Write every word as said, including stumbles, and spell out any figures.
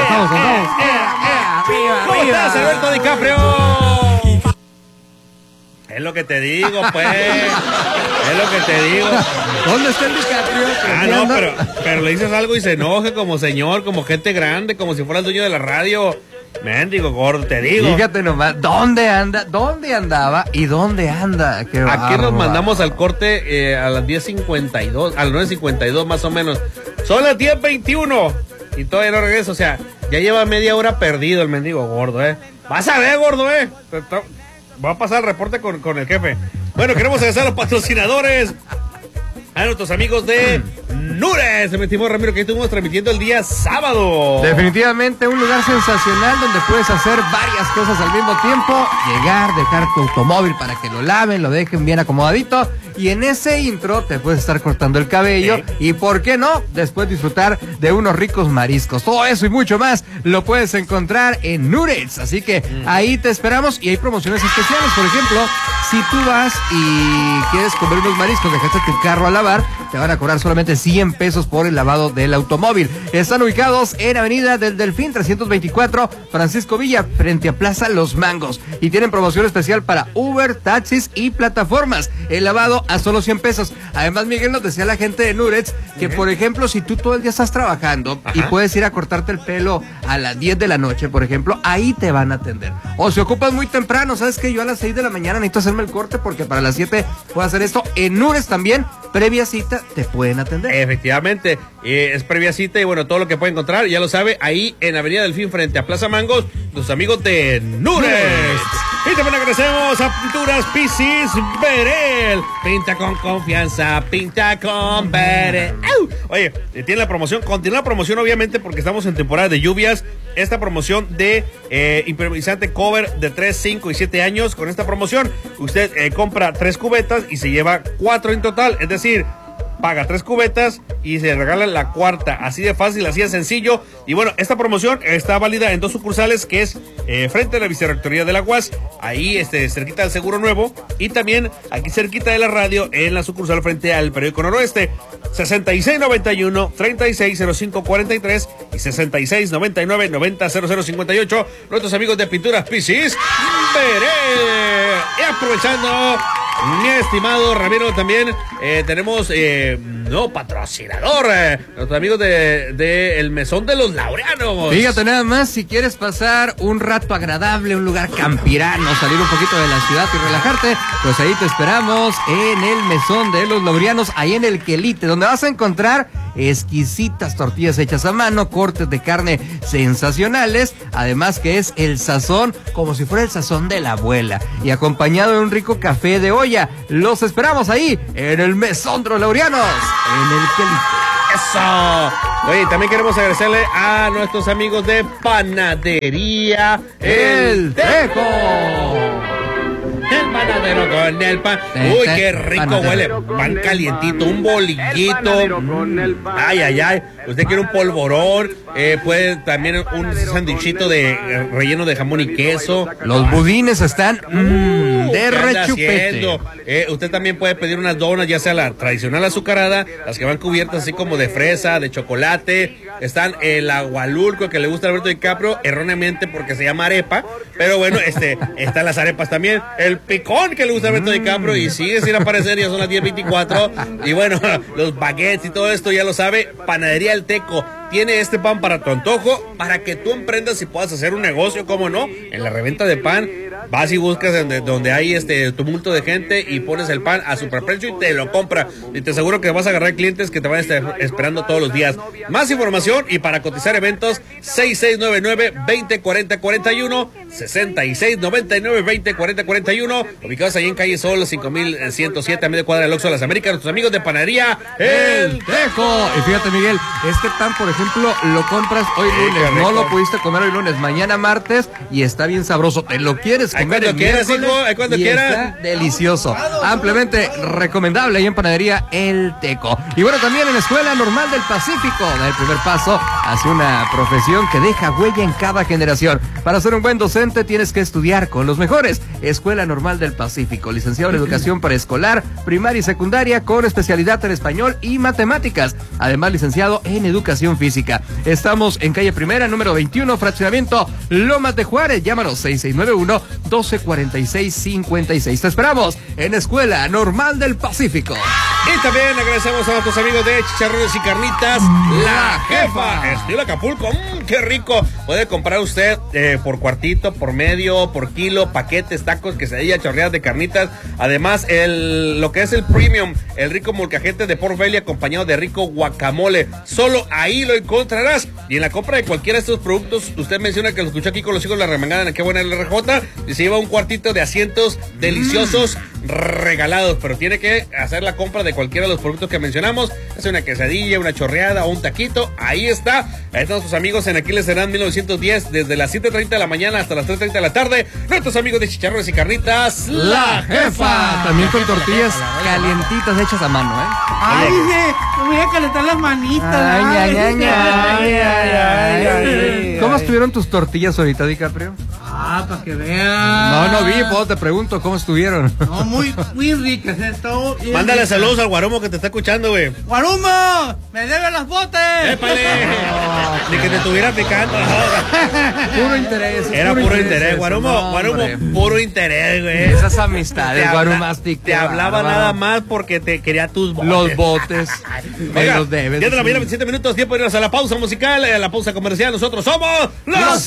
vamos, vamos. ¿Cómo estás, Alberto DiCaprio? Es lo que te digo, pues. Es lo que te digo. ¿Dónde está el DiCaprio? Ah, no, pero, pero le dices algo y se enoje como señor, como gente grande, como si fuera el dueño de la radio. Mendigo gordo, te digo. Fíjate nomás, ¿dónde anda? ¿Dónde andaba? ¿Y dónde anda? Qué Aquí bárbaro. nos mandamos al corte eh, a las diez cincuenta y dos, a las nueve cincuenta y dos más o menos. Son las diez veintiuno y todavía no regreso, o sea, ya lleva media hora perdido el mendigo gordo, ¿eh? Vas a ver, gordo, ¿eh? Va a pasar el reporte con, con el jefe. Bueno, queremos agradecer a los patrocinadores, a nuestros amigos de Nures, mi estimado Ramiro, que estuvimos transmitiendo el día sábado. Definitivamente un lugar sensacional donde puedes hacer varias cosas al mismo tiempo. Llegar, dejar tu automóvil para que lo laven, lo dejen bien acomodadito. Y en ese intro te puedes estar cortando el cabello. ¿Eh? Y por qué no, después disfrutar de unos ricos mariscos. Todo eso y mucho más lo puedes encontrar en Nures. Así que mm. ahí te esperamos. Y hay promociones especiales. Por ejemplo, si tú vas y quieres comer unos mariscos, dejaste tu carro a lavar, te van a cobrar solamente cien pesos por el lavado del automóvil. Están ubicados en Avenida del Delfín trescientos veinticuatro, Francisco Villa, frente a Plaza Los Mangos. Y tienen promoción especial para Uber, taxis y plataformas. El lavado a solo cien pesos. Además, Miguel, nos decía la gente de Nurets que, uh-huh. por ejemplo, si tú todo el día estás trabajando, ajá, y puedes ir a cortarte el pelo a las diez de la noche, por ejemplo, ahí te van a atender. O si ocupas muy temprano, ¿sabes qué? Yo a las seis de la mañana necesito hacerme el corte porque para las siete puedo hacer esto. En Nurets también, previa cita, te pueden atender. Efectivamente, eh, es previa cita y bueno, todo lo que puede encontrar, ya lo sabe, ahí en Avenida Delfín frente a Plaza Mangos, tus amigos de Nurets. Y también agradecemos a Pinturas Pisis Berel. Pinta con confianza, pinta con Berel. ¡Au! Oye, tiene la promoción, continúa la promoción obviamente porque estamos en temporada de lluvias. Esta promoción de eh, impermeabilizante cover de tres, cinco y siete años. Con esta promoción usted eh, compra tres cubetas y se lleva cuatro en total, es decir, paga tres cubetas y se regala la cuarta. Así de fácil, así de sencillo. Y bueno, esta promoción está válida en dos sucursales, que es eh, frente a la Vicerrectoría de la U A S, ahí este, cerquita del Seguro Nuevo, y también aquí cerquita de la radio, en la sucursal frente al Periódico Noroeste. sesenta y seis noventa y uno, treinta y seis cero cinco cuarenta y tres y sesenta y seis noventa y nueve, noventa cero cero cincuenta y ocho. Nuestros amigos de Pinturas Pisis Pérez. Y aprovechando, mi estimado Ramiro, también eh, tenemos eh, no patrocinador, eh, nuestros amigos de, de El Mesón de los Laureanos. Fíjate nada más, si quieres pasar un rato agradable, un lugar campirano, salir un poquito de la ciudad y relajarte, pues ahí te esperamos en El Mesón de los Laureanos, ahí en el Quelite, donde vas a encontrar exquisitas tortillas hechas a mano, cortes de carne sensacionales, además que es el sazón como si fuera el sazón de la abuela, y acompañado de un rico café de olla. Los esperamos ahí en el Mesón de los Laureanos, en el Quelite. ¡Eso! Oye, también queremos agradecerle a nuestros amigos de Panadería El Teco. El panadero con el pan. Uy, qué rico panadero. Huele. Pan calientito, un bolillito. Mm. Ay, ay, ay. Usted quiere un polvorón. Eh, puede también un sandwichito de eh, relleno de jamón y queso. Los budines están mmm, de rechupete. Eh, usted también puede pedir unas donas, ya sea la tradicional azucarada, las que van cubiertas así como de fresa, de chocolate. Están el agualulco que le gusta a Alberto DiCaprio, erróneamente porque se llama arepa. Pero bueno, este, están las arepas también. El picón que le gusta a Alberto mm. DiCaprio y sigue sin aparecer, ya son las diez veinticuatro. Y bueno, los baguettes y todo esto ya lo sabe. Panadería El Teco tiene este pan para tu antojo, para que tú emprendas y puedas hacer un negocio, ¿cómo no? En la reventa de pan, vas y buscas donde, donde hay este tumulto de gente y pones el pan a superprecio y te lo compra. Y te aseguro que vas a agarrar clientes que te van a estar esperando todos los días. Más información y para cotizar eventos, seis seis nueve nueve, veinte cuarenta cuarenta y uno, sesenta y seis noventa y nueve, veinte cuarenta cuarenta y uno, ubicados ahí en calle Sol, cinco mil ciento siete, a media cuadra del Oxxo de las Américas, nuestros amigos de Panadería El Teco. Y fíjate, Miguel, este pan, por ejemplo, lo compras hoy lunes, sí, no lo pudiste comer hoy lunes, mañana martes y está bien sabroso. Te lo quieres comer el quieras, miércoles hijo, cuando y quieras. Está delicioso, ampliamente recomendable ahí en Panadería El Teco. Y bueno, también en la Escuela Normal del Pacífico, da el primer paso hacia una profesión que deja huella en cada generación. Para ser un buen docente tienes que estudiar con los mejores. Escuela Normal del Pacífico, licenciado en Educación Preescolar, Primaria y Secundaria con especialidad en Español y Matemáticas. Además, licenciado en Educación Física. física. Estamos en calle Primera, número veintiuno, fraccionamiento Lomas de Juárez. Llámanos seis seis nueve uno, doce cuarenta y seis, cincuenta y seis. Te esperamos en Escuela Normal del Pacífico. Y también agradecemos a nuestros amigos de Chicharrones y Carnitas, La Jefa, estilo Acapulco. Mmm, qué rico. Puede comprar usted eh, por cuartito, por medio, por kilo, paquetes, tacos, quesadillas, chorreadas de carnitas. Además, el lo que es el premium, el rico molcajete de Port Belly acompañado de rico guacamole. Solo ahí lo encontrarás. Y en la compra de cualquiera de estos productos, usted menciona que lo escuchó aquí con los hijos de la remangada en Qué Buena L R J, y se lleva un cuartito de asientos deliciosos mm. regalados. Pero tiene que hacer la compra de cualquiera de los productos que mencionamos. Hace una quesadilla, una chorreada o un taquito. Ahí está. Ahí están nuestros amigos en Aquiles Serán mil novecientos diez, desde las siete treinta de la mañana hasta las tres treinta de la tarde. Nuestros amigos de Chicharrones y Carnitas, La Jefa. También con tortillas calientitas hechas a mano, ¿eh? Ay, dice, me voy a calentar las manitas. Ay, ay, ay, ay, ay, ay. ¿Cómo estuvieron tus tortillas ahorita, DiCaprio? Ah, para que vean. No, no vi, pues te pregunto, ¿cómo estuvieron? No, muy, muy ricas, ¿eh? Todo bien mándale rica. saludos al Guarumo que te está escuchando, güey. ¡Guarumo! ¡Me debe las botes! ¡Épale! Ni que te estuviera picando. Puro interés. Era puro, interés, interés eso, Guarumo, no, Guarumo, hombre. puro interés, güey. Esas amistades, Te, Guarumastic. te hablaba bárbaro. nada más porque te quería tus botes. Los botes. Me Oiga, los debes. diez de la mañana, veintisiete minutos, tiempo de irnos a la pausa musical, a la pausa comercial. Nosotros somos los